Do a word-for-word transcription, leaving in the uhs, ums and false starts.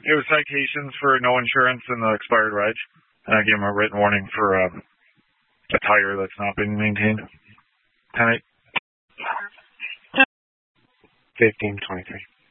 it was citations for no insurance and the expired reg. And I gave him a written warning for um, a tire that's not being maintained. ten eight. fifteen twenty-three.